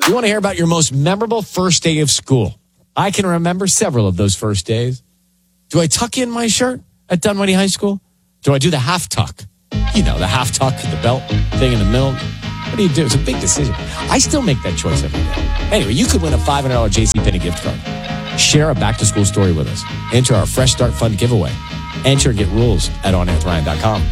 You want to hear about your most memorable first day of school? I can remember several of those first days. Do I tuck in my shirt at Dunwoody High School? Do I do the half tuck? You know, the half tuck, the belt thing in the middle. What do you do? It's a big decision. I still make that choice every day. Anyway, you could win a $500 JCPenney gift card. Share a back-to-school story with us. Enter our Fresh Start Fund giveaway. Enter and get rules at onairwithryan.com.